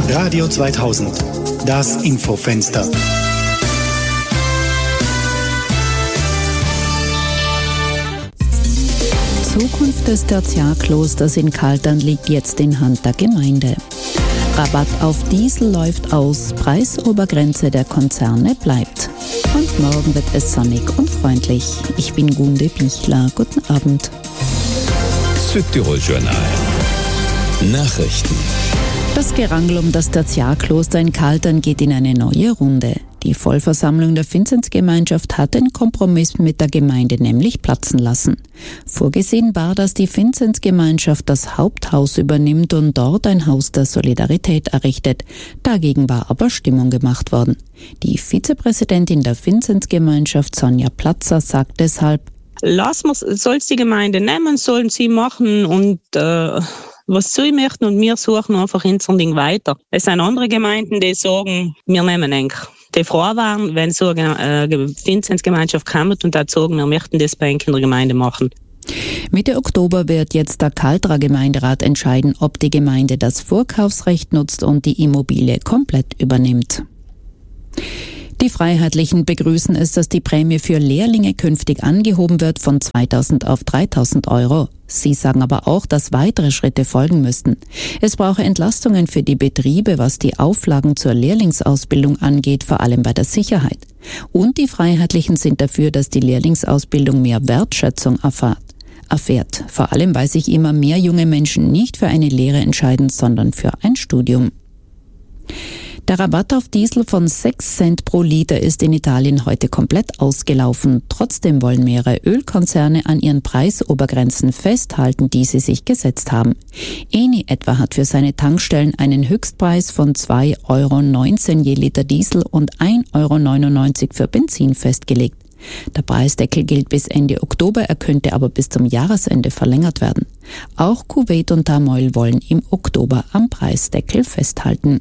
Radio 2000, das Infofenster. Zukunft des Tertiarklosters in Kaltern liegt jetzt in Hand der Gemeinde. Rabatt auf Diesel läuft aus, Preisobergrenze der Konzerne bleibt. Und morgen wird es sonnig und freundlich. Ich bin Gunde Bichler. Guten Abend. Südtirol-Journal. Nachrichten. Das Gerangel um das Tertiarkloster in Kaltern geht in eine neue Runde. Die Vollversammlung der Vinzenzgemeinschaft hat den Kompromiss mit der Gemeinde nämlich platzen lassen. Vorgesehen war, dass die Vinzenzgemeinschaft das Haupthaus übernimmt und dort ein Haus der Solidarität errichtet. Dagegen war aber Stimmung gemacht worden. Die Vizepräsidentin der Vinzenzgemeinschaft, Sonja Platzer, sagt deshalb: soll es die Gemeinde nehmen, sollen sie machen und was sie möchten, und wir suchen einfach unser Ding weiter. Es sind andere Gemeinden, die sagen, wir nehmen eigentlich. Die froh waren, wenn so eine Vinzenzgemeinschaft kommt und da sagen, wir möchten das bei in der Gemeinde machen. Mitte Oktober wird jetzt der Kalterer Gemeinderat entscheiden, ob die Gemeinde das Vorkaufsrecht nutzt und die Immobilie komplett übernimmt. Die Freiheitlichen begrüßen es, dass die Prämie für Lehrlinge künftig angehoben wird von 2.000 auf 3.000 Euro. Sie sagen aber auch, dass weitere Schritte folgen müssten. Es brauche Entlastungen für die Betriebe, was die Auflagen zur Lehrlingsausbildung angeht, vor allem bei der Sicherheit. Und die Freiheitlichen sind dafür, dass die Lehrlingsausbildung mehr Wertschätzung erfährt. Vor allem, weil sich immer mehr junge Menschen nicht für eine Lehre entscheiden, sondern für ein Studium. Der Rabatt auf Diesel von 6 Cent pro Liter ist in Italien heute komplett ausgelaufen. Trotzdem wollen mehrere Ölkonzerne an ihren Preisobergrenzen festhalten, die sie sich gesetzt haben. Eni etwa hat für seine Tankstellen einen Höchstpreis von 2,19 € je Liter Diesel und 1,99 € für Benzin festgelegt. Der Preisdeckel gilt bis Ende Oktober, er könnte aber bis zum Jahresende verlängert werden. Auch Kuwait und Tamoil wollen im Oktober am Preisdeckel festhalten.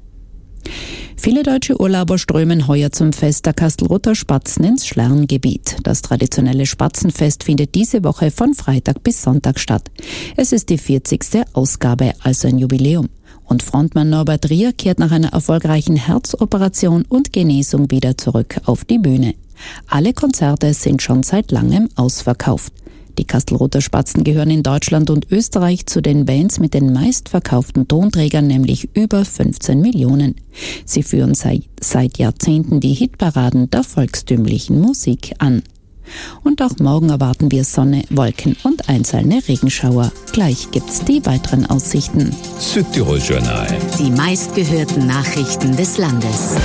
Viele deutsche Urlauber strömen heuer zum Fest der Kastelruther Spatzen ins Schlerngebiet. Das traditionelle Spatzenfest findet diese Woche von Freitag bis Sonntag statt. Es ist die 40. Ausgabe, also ein Jubiläum. Und Frontmann Norbert Rier kehrt nach einer erfolgreichen Herzoperation und Genesung wieder zurück auf die Bühne. Alle Konzerte sind schon seit langem ausverkauft. Die Kastelruther Spatzen gehören in Deutschland und Österreich zu den Bands mit den meistverkauften Tonträgern, nämlich über 15 Millionen. Sie führen seit Jahrzehnten die Hitparaden der volkstümlichen Musik an. Und auch morgen erwarten wir Sonne, Wolken und einzelne Regenschauer. Gleich gibt's die weiteren Aussichten. Südtirol-Journal. Die meistgehörten Nachrichten des Landes.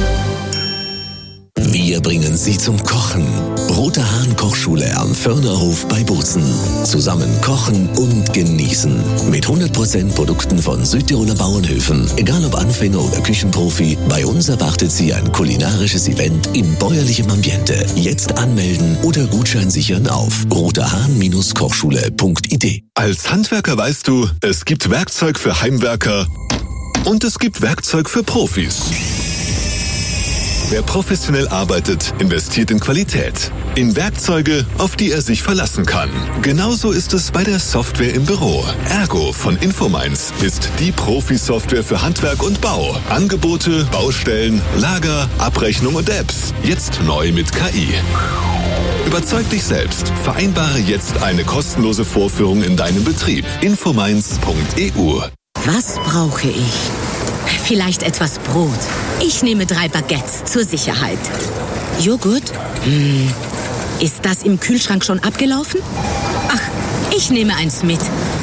Wir bringen Sie zum Kochen. Rote Hahn Kochschule am Förnerhof bei Bozen. Zusammen kochen und genießen. Mit 100% Produkten von Südtiroler Bauernhöfen. Egal ob Anfänger oder Küchenprofi, bei uns erwartet Sie ein kulinarisches Event in bäuerlichem Ambiente. Jetzt anmelden oder Gutschein sichern auf rotehahn-kochschule.it. Als Handwerker weißt du, es gibt Werkzeug für Heimwerker und es gibt Werkzeug für Profis. Wer professionell arbeitet, investiert in Qualität. In Werkzeuge, auf die er sich verlassen kann. Genauso ist es bei der Software im Büro. Ergo von Infominds ist die Profi-Software für Handwerk und Bau. Angebote, Baustellen, Lager, Abrechnung und Apps. Jetzt neu mit KI. Überzeug dich selbst. Vereinbare jetzt eine kostenlose Vorführung in deinem Betrieb. Infominds.eu. Was brauche ich? Vielleicht etwas Brot. Ich nehme 3 Baguettes zur Sicherheit. Joghurt? Ist das im Kühlschrank schon abgelaufen? Ach, ich nehme eins mit.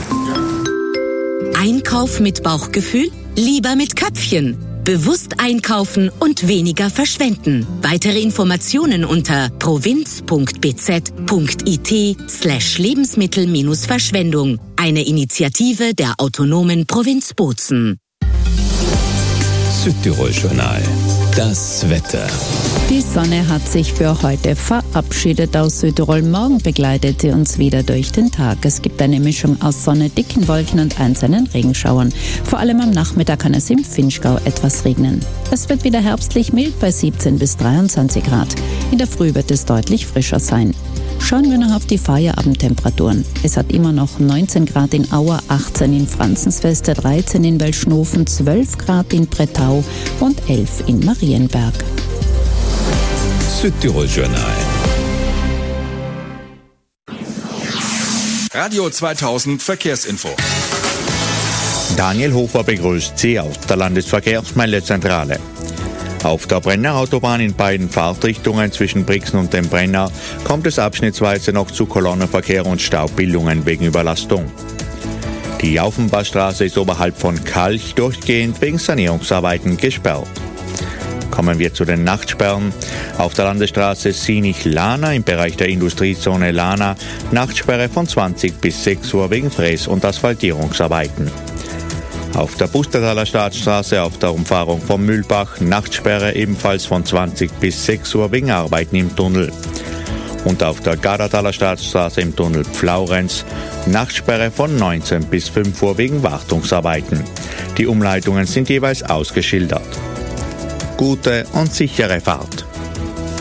Einkauf mit Bauchgefühl? Lieber mit Köpfchen. Bewusst einkaufen und weniger verschwenden. Weitere Informationen unter provinz.bz.it/Lebensmittel-Verschwendung. Eine Initiative der autonomen Provinz Bozen. Südtirol-Journal. Das Wetter. Die Sonne hat sich für heute verabschiedet aus Südtirol. Morgen begleitet sie uns wieder durch den Tag. Es gibt eine Mischung aus Sonne, dicken Wolken und einzelnen Regenschauern. Vor allem am Nachmittag kann es im Vinschgau etwas regnen. Es wird wieder herbstlich mild bei 17 bis 23 Grad. In der Früh wird es deutlich frischer sein. Schauen wir noch auf die Feierabendtemperaturen. Es hat immer noch 19 Grad in Auer, 18 in Franzensfeste, 13 in Welschnofen, 12 Grad in Brettau und 11 in Marienberg. Südtirol Journal. Radio 2000 Verkehrsinfo. Daniel Hofer begrüßt Sie aus der Landesverkehrsmeldezentrale. Auf der Brenner Autobahn in beiden Fahrtrichtungen zwischen Brixen und dem Brenner kommt es abschnittsweise noch zu Kolonnenverkehr und Staubbildungen wegen Überlastung. Die Aufenbachstraße ist oberhalb von Kalch durchgehend wegen Sanierungsarbeiten gesperrt. Kommen wir zu den Nachtsperren. Auf der Landesstraße Sinich-Lana im Bereich der Industriezone Lana Nachtsperre von 20 bis 6 Uhr wegen Fräs- und Asphaltierungsarbeiten. Auf der Bustertaler Staatsstraße auf der Umfahrung vom Mühlbach Nachtsperre ebenfalls von 20 bis 6 Uhr wegen Arbeiten im Tunnel. Und auf der Gardertaler Staatsstraße im Tunnel Pflaurenz Nachtsperre von 19 bis 5 Uhr wegen Wartungsarbeiten. Die Umleitungen sind jeweils ausgeschildert. Gute und sichere Fahrt.